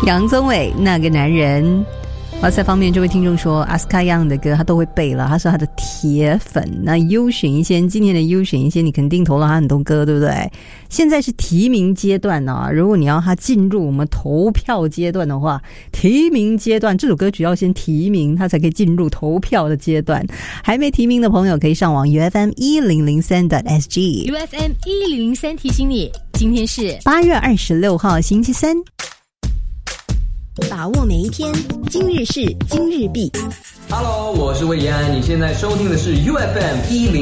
杨宗纬那个男人。哇塞，方面这位听众说阿斯卡样的歌他都会背了，他是他的铁粉。那优选一些，今天的优选一些，你肯定投了他很多歌，对不对？现在是提名阶段啊，如果你要他进入我们投票阶段的话，提名阶段这首歌曲要先提名，他才可以进入投票的阶段。还没提名的朋友可以上网 UFM1003.SG。 UFM1003 提醒你，今天是 8月26号星期三。 把握每一天，今日事今日毕。 Hello， 我是魏延安，你现在收听的是 UFM1003。